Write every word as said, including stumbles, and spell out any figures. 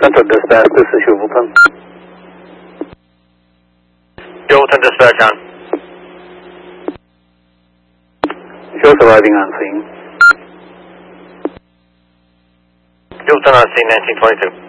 Central Dispatch, this is Hubleton. Hubleton Dispatch on. Shows arriving on scene. Hubleton on scene, nineteen twenty-two.